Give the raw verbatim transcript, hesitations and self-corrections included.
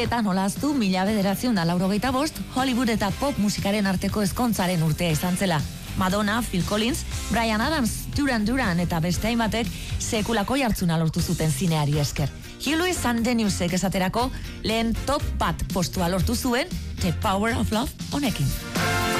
Eta nolaztu mila bederatziehun eta laurogeita bost, Hollywood eta pop musikaren arteko ezkontzaren urtea izan zela. Madonna, Phil Collins, Bryan Adams, Duran Duran eta beste hainbatek sekulako jartzuna lortu zuten zineari esker. Hugh Lewis and the Newsek esaterako lehen top bat postua lortu zuen The Power of Love honekin.